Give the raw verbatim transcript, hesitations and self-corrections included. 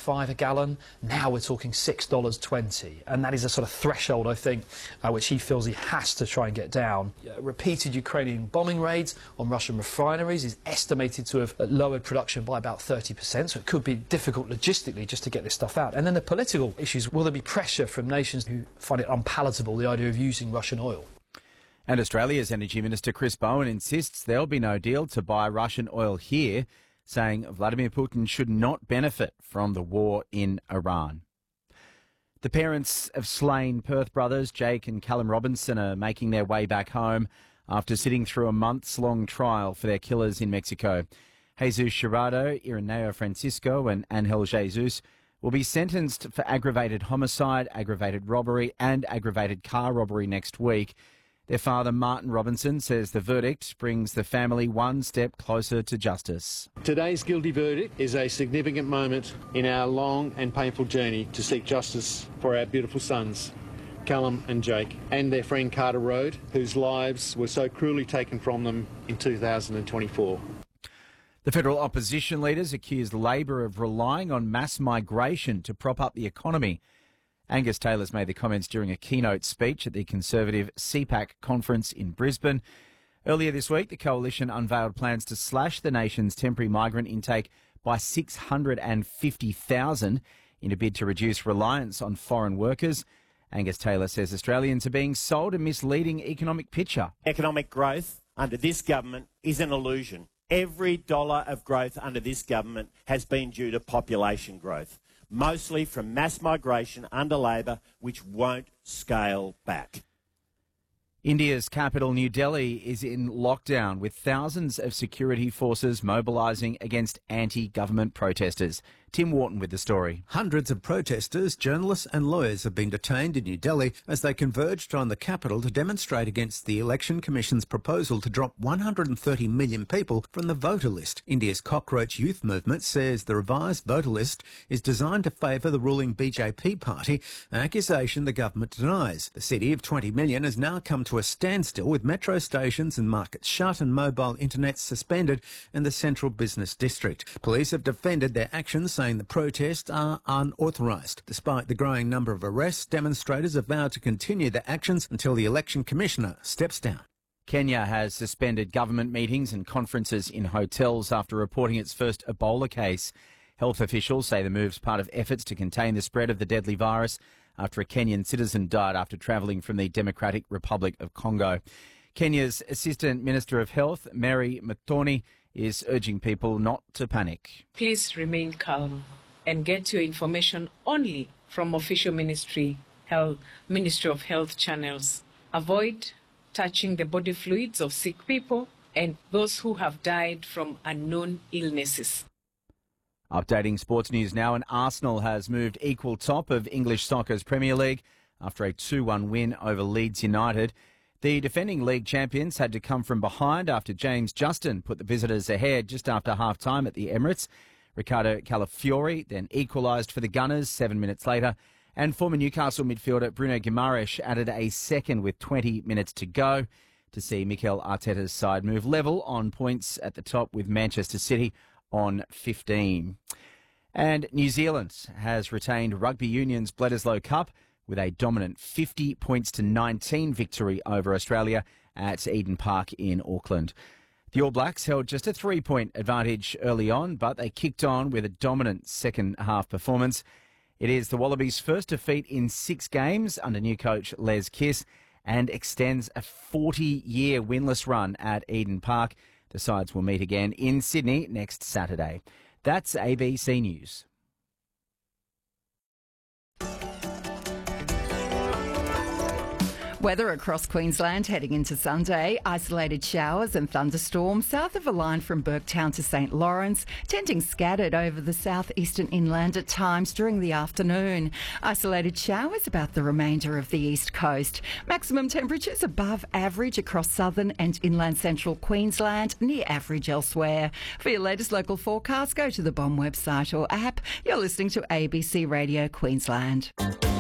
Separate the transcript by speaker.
Speaker 1: five a gallon. Now we're talking six dollars twenty, and that is a sort of threshold, I think, uh, which he feels he has to try and get down. Uh, repeated Ukrainian bombing raids on Russian refineries is estimated to have lowered production by about thirty percent, so it could be difficult logistically just to get this stuff out. And then the political issues: will there be pressure from nations who find it unpalatable, the idea of using Russian oil?
Speaker 2: And Australia's Energy Minister Chris Bowen insists there'll be no deal to buy Russian oil here, saying Vladimir Putin should not benefit from the war in Iran. The parents of slain Perth brothers Jake and Callum Robinson are making their way back home after sitting through a months-long trial for their killers in Mexico. Jesus Gerardo, Ireneo Francisco and Angel Jesus will be sentenced for aggravated homicide, aggravated robbery and aggravated car robbery next week. Their father, Martin Robinson, says the verdict brings the family one step closer to justice.
Speaker 3: Today's guilty verdict is a significant moment in our long and painful journey to seek justice for our beautiful sons, Callum and Jake, and their friend Carter Road, whose lives were so cruelly taken from them in two thousand twenty-four.
Speaker 2: The federal opposition leaders accused Labor of relying on mass migration to prop up the economy. Angus Taylor's made the comments during a keynote speech at the Conservative C PAC conference in Brisbane. Earlier this week, the coalition unveiled plans to slash the nation's temporary migrant intake by six hundred fifty thousand in a bid to reduce reliance on foreign workers. Angus Taylor says Australians are being sold a misleading economic picture.
Speaker 4: Economic growth under this government is an illusion. Every dollar of growth under this government has been due to population growth, mostly from mass migration under Labor, which won't scale back.
Speaker 2: India's capital, New Delhi, is in lockdown with thousands of security forces mobilising against anti-government protesters. Tim Wharton with the story.
Speaker 5: Hundreds of protesters, journalists and lawyers have been detained in New Delhi as they converged on the capital to demonstrate against the Election Commission's proposal to drop one hundred thirty million people from the voter list. India's Cockroach Youth Movement says the revised voter list is designed to favour the ruling B J P party, an accusation the government denies. The city of twenty million has now come to a standstill with metro stations and markets shut and mobile internet suspended in the central business district. Police have defended their actions, saying the protests are unauthorised. Despite the growing number of arrests, demonstrators have vowed to continue their actions until the election commissioner steps down.
Speaker 2: Kenya has suspended government meetings and conferences in hotels after reporting its first Ebola case. Health officials say the move's part of efforts to contain the spread of the deadly virus after a Kenyan citizen died after travelling from the Democratic Republic of Congo. Kenya's Assistant Minister of Health, Mary Matoni, is urging people not to panic.
Speaker 6: Please remain calm and get your information only from official ministry, health, Ministry of Health channels. Avoid touching the body fluids of sick people and those who have died from unknown illnesses.
Speaker 2: Updating sports news now, and Arsenal has moved equal top of English soccer's Premier League after a two one win over Leeds United. The defending league champions had to come from behind after James Justin put the visitors ahead just after half-time at the Emirates. Ricardo Calafiori then equalised for the Gunners seven minutes later, and former Newcastle midfielder Bruno Guimaraes added a second with twenty minutes to go to see Mikel Arteta's side move level on points at the top with Manchester City on fifteen. And New Zealand has retained Rugby Union's Bledisloe Cup with a dominant fifty points to nineteen victory over Australia at Eden Park in Auckland. The All Blacks held just a three-point advantage early on, but they kicked on with a dominant second-half performance. It is the Wallabies' first defeat in six games under new coach Les Kiss and extends a forty-year winless run at Eden Park. The sides will meet again in Sydney next Saturday. That's A B C News.
Speaker 7: Weather across Queensland heading into Sunday. Isolated showers and thunderstorms south of a line from Burketown to St Lawrence, tending scattered over the southeastern inland at times during the afternoon. Isolated showers about the remainder of the east coast. Maximum temperatures above average across southern and inland central Queensland, near average elsewhere. For your latest local forecast, go to the B O M website or app. You're listening to A B C Radio Queensland.